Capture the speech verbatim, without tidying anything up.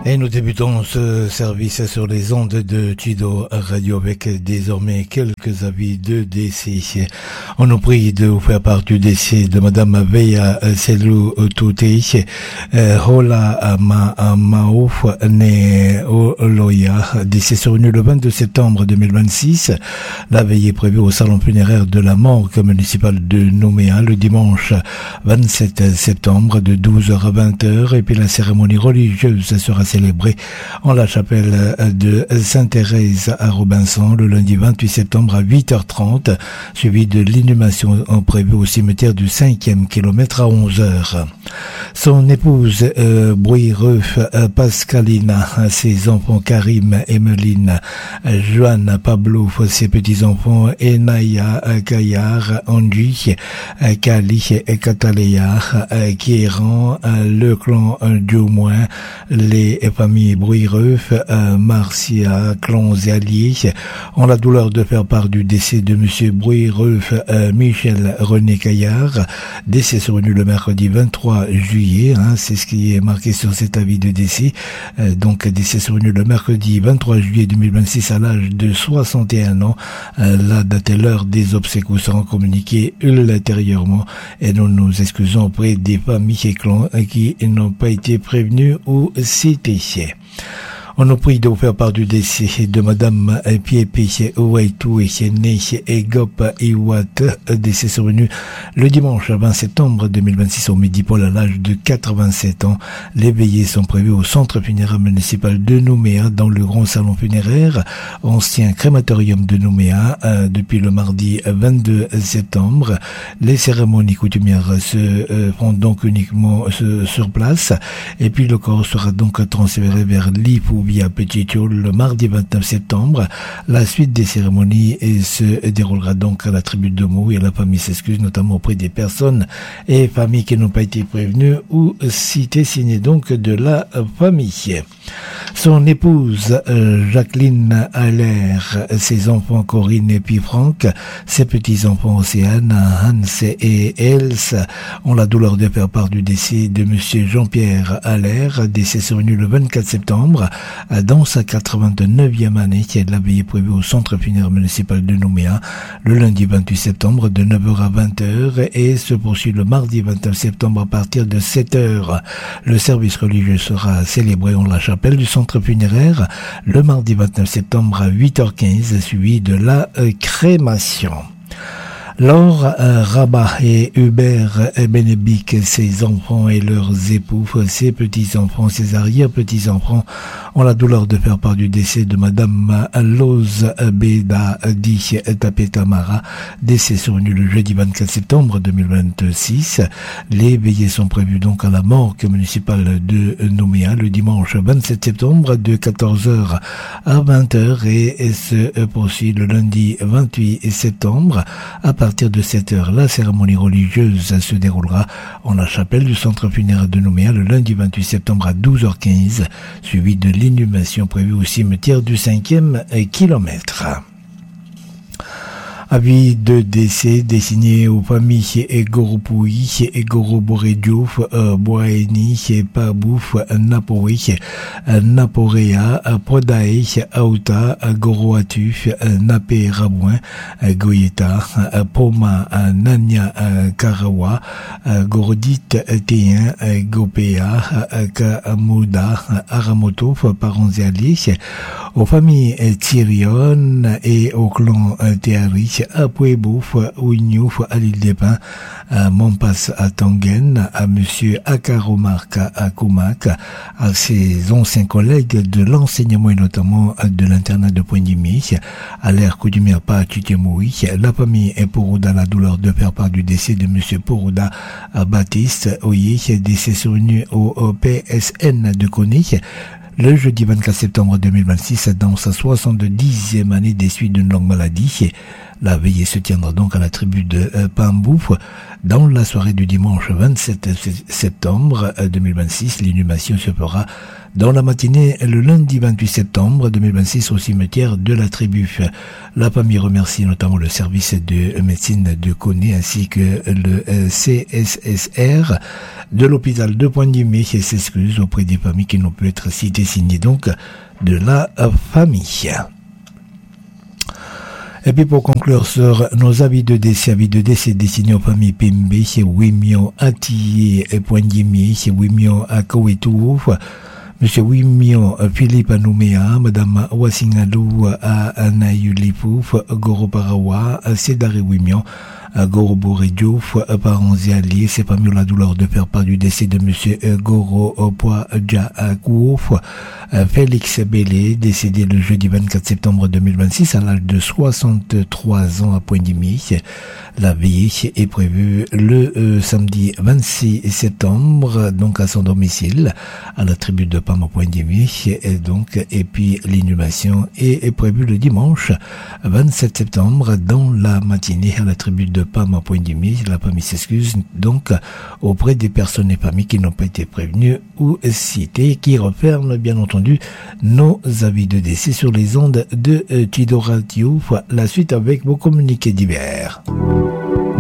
Et nous débutons ce service sur les ondes de Chido Radio avec désormais quelques avis de décès. On nous prie de vous faire part du décès de Madame Veya Selou Touté, Hola Maouf né Oloya, décès survenu le vingt-deux septembre deux mille vingt-six. La veillée est prévue au salon funéraire de la morgue municipale de Nouméa le dimanche vingt-sept septembre de douze heures à vingt heures, et puis la cérémonie religieuse sera célébrée en la chapelle de Sainte-Thérèse à Robinson le lundi vingt-huit septembre à huit heures trente, suivi de l'inhumation prévue au cimetière du cinquième kilomètre à onze heures. Son épouse euh, Brouillereuf euh, Pascalina, ses enfants Karim, Emeline, Joanne, Pablo, ses petits-enfants Enaya, Kayar, Angie, Kali et Cataléa, Kieran, le clan Diomoin, les familles Brouillereuf, Marcia, clans et alliés ont la douleur de faire part du décès de monsieur Brouillereuf Michel René Caillard, décès survenu le mercredi vingt-trois juillet, hein, c'est ce qui est marqué sur cet avis de décès. Euh, donc décès survenu le mercredi vingt-trois juillet deux mille vingt-six à l'âge de soixante et un ans. Euh, la date et l'heure des obsèques vous seront communiquées ultérieurement, et nous nous excusons auprès des familles et clans qui n'ont pas été prévenus ou cités. On nous prie de vous faire part du décès de Madame Piepi Ouaitou et née Egop Iwat, décès survenu le dimanche vingt septembre deux mille vingt-six au Midi-Pôle à l'âge de quatre-vingt-sept ans. Les veillées sont prévues au centre funéraire municipal de Nouméa dans le grand salon funéraire, ancien crématorium de Nouméa, euh, depuis le mardi vingt-deux septembre. Les cérémonies coutumières se euh, font donc uniquement euh, sur place, et puis le corps sera donc transféré vers l'Ipou via Petit Thiol le mardi vingt-neuf septembre. La suite des cérémonies se déroulera donc à la tribune de Mou, et la famille s'excuse notamment auprès des personnes et familles qui n'ont pas été prévenues ou citées, signées donc de la famille. Son épouse Jacqueline Allaire, ses enfants Corinne et puis Franck, ses petits-enfants Océane, Hans et Els ont la douleur de faire part du décès de monsieur Jean-Pierre Allaire, décès survenu le vingt-quatre septembre dans sa quatre-vingt-neuvième année. La veillée prévue au centre funéraire municipal de Nouméa le lundi vingt-huit septembre de neuf heures à vingt heures et se poursuit le mardi vingt-neuf septembre à partir de sept heures. Le service religieux sera célébré en la chapelle du centre funéraire le mardi vingt-neuf septembre à huit heures quinze, suivi de la euh, crémation. Laure euh, Rabat et Hubert Benebic, ses enfants et leurs époux, ses petits-enfants, ses arrière-petits-enfants ont la douleur de faire part du décès de Madame Lose Beda Di Tapetamara, décès survenu le jeudi vingt-quatre septembre deux mille vingt-six. Les veillées sont prévues donc à la morgue municipale de Nouméa le dimanche vingt-sept septembre de quatorze heures à vingt heures et se poursuit le lundi vingt-huit septembre à partir de sept heures. La cérémonie religieuse se déroulera en la chapelle du centre funéraire de Nouméa le lundi vingt-huit septembre à douze heures quinze, suivi de l'inhumation prévue au cimetière du cinquième kilomètre. Avis de décès destiné aux familles Egoropoui, Egoroborediouf, Boaeni, Pabouf, Napoui, Naporea, Podae, Aouta, Goroatuf, Napé Rabouin, Goyeta, Poma, Nanya, Karawa, Gorodit, Téen, Gopea, Kamouda, Aramoto, parents et alliés, aux familles Tyrion et au clan Théari, à Puebouf, Ouignouf, à l'île des Pins, à Mompas, à Tangen, à monsieur Akaromark, à Koumak, à ses anciens collègues de l'enseignement et notamment de l'internat de Pointe-du-Mie, à l'ère coutumière pas à Titemoui. La famille est Porouda, la douleur de faire part du décès de monsieur Porouda Baptiste Oye, décès survenu au P S N de Koné le jeudi vingt-quatre septembre deux mille vingt-six dans sa soixante-dixième année des suites d'une longue maladie. La veillée se tiendra donc à la tribu de euh, Pambouf dans la soirée du dimanche vingt-sept septembre deux mille vingt-six. L'inhumation se fera dans la matinée le lundi vingt-huit septembre deux mille vingt-six au cimetière de la Tribu. La famille remercie notamment le service de médecine de Koné ainsi que le C S S R de l'hôpital de Pointe-du-Mé et s'excuse auprès des familles qui n'ont pu être citées, signées donc de la famille. Et puis pour conclure sur nos avis de décès, avis de décès destinés aux familles Pimbe, chez Wimio Atiye et Pointe-du-Mé, chez Wimio Akowetou, Monsieur Wimio Philippe Anoumea, Madame Wasingalou Anayulipouf, Goro Parawa, Cédare Wimio, Goro Boredjouf, parents et alliés, c'est parmi la douleur de faire part du décès de Monsieur Goro Poadjakouf, Félix Bélé, décédé le jeudi vingt-quatre septembre deux mille vingt-six à l'âge de soixante-trois ans à Pointe-du-Mé. La veillée est prévue le euh, samedi vingt-six septembre, donc à son domicile, à la tribu de Pam à Pointe-du-Mé, et donc, et puis l'inhumation est, est prévue le dimanche vingt-sept septembre dans la matinée à la tribu de Pam à Pointe-du-Mé. La famille s'excuse donc auprès des personnes et familles qui n'ont pas été prévenues ou citées, qui referment bien entendu nos avis de décès sur les ondes de euh, Tido Radio. La suite avec vos communiqués divers.